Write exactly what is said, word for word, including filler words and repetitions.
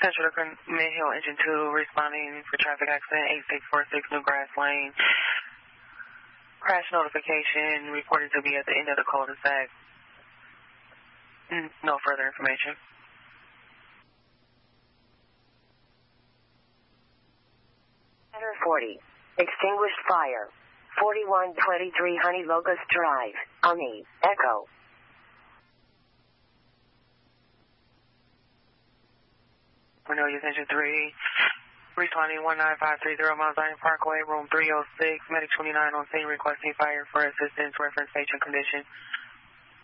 Central Mid-Hill Engine two responding for traffic accident eight six four six New Grass Lane. Crash notification reported to be at the end of the cul-de-sac. No further information. Center forty. Extinguished fire. forty-one twenty-three Honey Locust Drive. Ami. Echo. Cornelius Engine three. Responding one nine five three zero Mount Zion Parkway, room three oh six, medic twenty-nine on scene requesting fire for assistance, reference patient condition.